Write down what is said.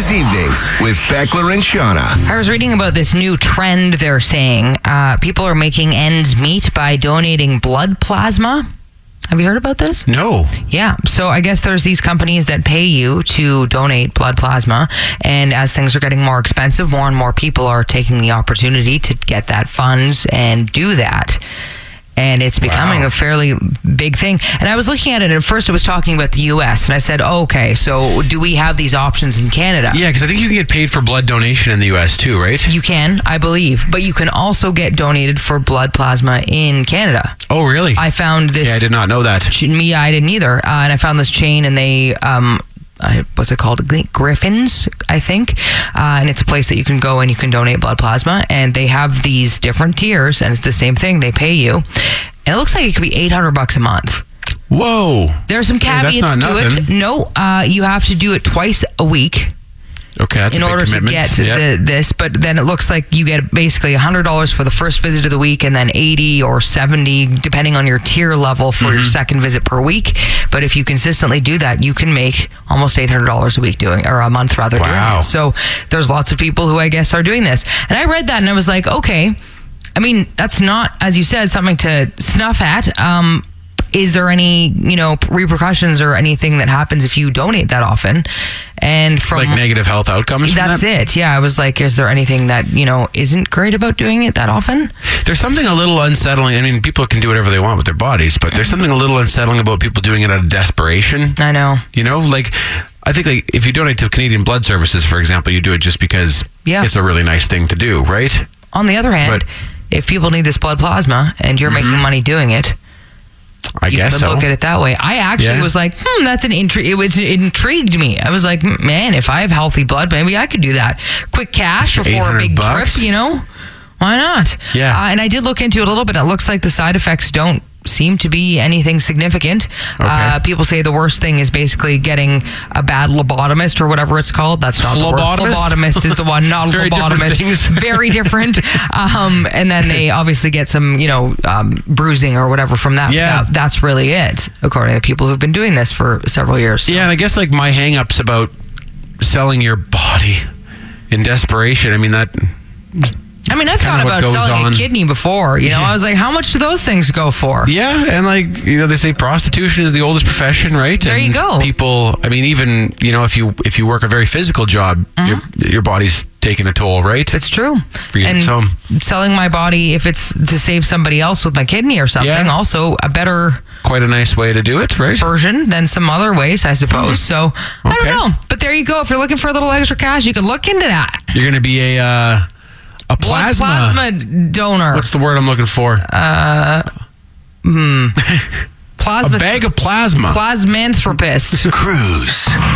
Cruise Evenings with Beckler and Shauna. I was reading about this new trend they're saying. People are making ends meet by donating blood plasma. Have you heard about this? No. Yeah. So I guess there's these companies that pay you to donate blood plasma. And as things are getting more expensive, more and more people are taking the opportunity to get that funds and do that. And it's becoming a fairly big thing. And I was looking at it, and at first it was talking about the U.S., and I said, okay, so do we have these options in Canada? Yeah, because I think you can get paid for blood donation in the U.S. too, right? You can, I believe. But you can also get donated for blood plasma in Canada. Oh, really? I found this... Yeah, I did not know that. I didn't either. And I found this chain, and they... what's it called? Griffin's, I think. And it's a place that you can go and you can donate blood plasma. And they have these different tiers, and it's the same thing. They pay you. And it looks like it could be $800 a month. Whoa. There's some caveats that's not to nothing. it. No, you have to do it twice a week. Okay, that's in a big order to commitment. get this, but then it looks like you get basically $100 for the first visit of the week, and then $80 or $70 depending on your tier level for your second visit per week. But if you consistently do that, you can make almost $800 a week doing, or a month rather. Wow. Doing it. So there's lots of people who I guess are doing this, and I read that and I was like, okay. I mean, that's not, as you said, something to snuff at. Is there any, repercussions or anything that happens if you donate that often? And from like negative health outcomes from that's that? it. Yeah, I was like, is there anything that, isn't great about doing it that often? There's something a little unsettling. I mean, people can do whatever they want with their bodies, but there's something a little unsettling about people doing it out of desperation. I know. I think if you donate to Canadian Blood Services, for example, you do it just because it's a really nice thing to do, right? On the other hand, if people need this blood plasma and you're making money doing it, I guess so. Look at it that way. I actually was like, that's an intrigue. It intrigued me. I was like, man, if I have healthy blood, maybe I could do that. Quick cash before a big trip, Why not? Yeah. And I did look into it a little bit. It looks like the side effects don't seem to be anything significant. Okay. People say the worst thing is basically getting a bad lobotomist or whatever it's called. That's not the word. Phlebotomist is the one, not Very lobotomist. different Very different. And then they obviously get some, bruising or whatever from that. Yeah. That's really it, according to people who've been doing this for several years. So. Yeah, and I guess my hang-ups about selling your body in desperation, I've thought about selling a kidney before. I was like, how much do those things go for? Yeah, and they say prostitution is the oldest profession, right? There you go. People, even if you work a very physical job, your body's taking a toll, right? It's true. And so selling my body, if it's to save somebody else with my kidney or something, also a better, quite a nice way to do it, right? Version than some other ways, I suppose. So I don't know, but there you go. If you're looking for a little extra cash, you can look into that. You're going to be a plasma donor. What's the word I'm looking for? Plasma. A bag of plasma. Plasmanthropist. Cruise.